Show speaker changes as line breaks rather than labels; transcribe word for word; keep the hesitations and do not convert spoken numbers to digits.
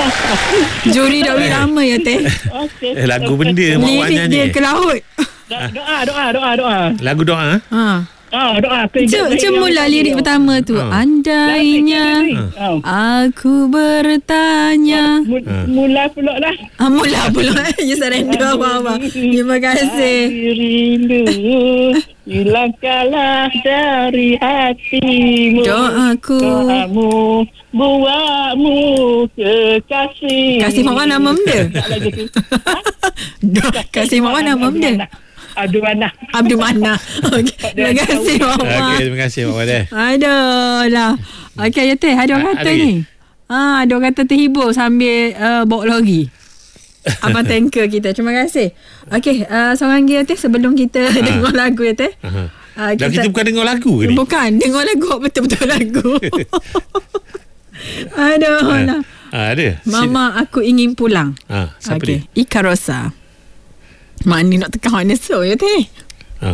Juri dah beri nama ya teh.
Okey.
Eh, lagu benda mak awak
Lirik
nyanyi.
dia ke laut.
Doa, doa, doa, doa.
Lagu doa.
Ha.
Ah, doa.
Cemula lirik pertama tu.
Ha.
Andainya
Oh.
aku bertanya.
Mula pula lah.
Ah, mula pula. You surrender apa-apa. Terima kasih.
Rindu hilangkanlah dari hatimu.
Doaku.
Doamu buatmu kekasih.
Kasih mama nama benda.
Tak lagu tu.
Kasih mama nama benda.
Abdul Manah.
Abdul Manah. Okay. Terima kasih mama.
Okey, terima kasih Mak Wadih.
Aduh lah. Okey ya teh, ada orang
Ah,
kata
ada
ni. Ah, ada orang kata terhibur sambil uh, bawa lori. Abang tanker kita. Terima kasih. Okey, uh, seorang lagi ya teh sebelum kita
Ah.
dengar lagu ya teh.
Aha.
Uh,
Dan kita bukan dengar lagu ke ni?
Bukan, dengar lagu betul-betul lagu. Aduh lah.
Ah, ada.
Mama aku ingin pulang.
Ah, siapa
Okey,
dia?
Ika Rosa. Mak ni nak tekan mana so ya teh?